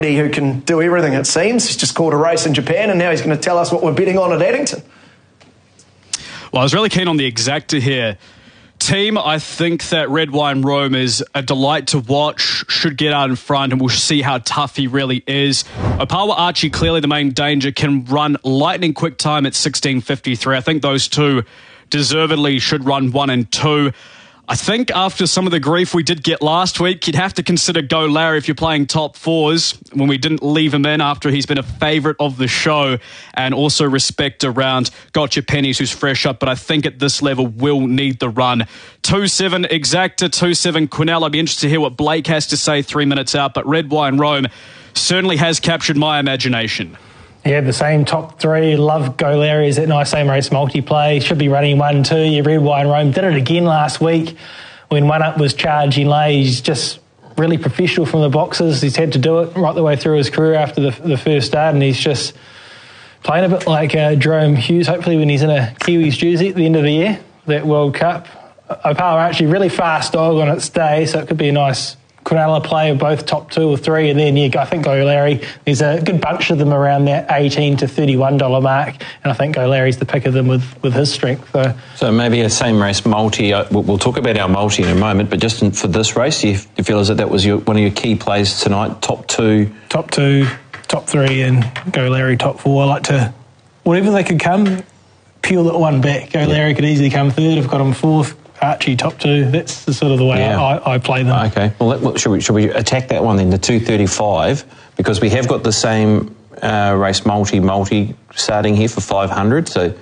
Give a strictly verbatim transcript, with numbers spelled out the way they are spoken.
who can do everything, it seems. He's just called a race in Japan, and now he's going to tell us what we're betting on at Addington. Well, I was really keen on the exacta here. Team, I think that Red Wine Rome is a delight to watch, should get out in front, and we'll see how tough he really is. Opawa Archie, clearly the main danger, can run lightning quick time at sixteen fifty-three. I think those two deservedly should run one and two. I think after some of the grief we did get last week, you'd have to consider Go Larry if you're playing top fours, when we didn't leave him in after he's been a favourite of the show, and also respect around Gotcha Pennies, who's fresh up, but I think at this level will need the run. two seven exacta, two seven Quinnell. I'd be interested to hear what Blake has to say three minutes out, but Red Wine Rome certainly has captured my imagination. Yeah, the same top three. Love Go Larry. Is that nice same race multiplay. Should be running one, two. Yeah, Red Wine Rome did it again last week when one up was charging late. He's just really professional from the boxes. He's had to do it right the way through his career after the, the first start, and he's just playing a bit like uh, Jerome Hughes, hopefully when he's in a Kiwis jersey at the end of the year, that World Cup. Opawa actually really fast dog on its day, so it could be a nice Quinella play of both top two or three, and then yeah, I think Go Larry, there's a good bunch of them around that eighteen to thirty-one dollars mark, and I think Go Larry's the pick of them with, with his strength. So, so maybe a same race multi. Uh, we'll, we'll talk about our multi in a moment, but just in, for this race, do you, do you feel as if that was your, one of your key plays tonight? Top two, top two, top three, and Go Larry top four. I like to, whatever they could come, peel that one back. Go Larry yeah. could easily come third. I've got him fourth. Archie top two. That's the sort of the way yeah. I, I play them. Okay. Well, let, should we should we attack that one then, the two thirty-five, because we have got the same uh, race multi multi starting here for five hundred. So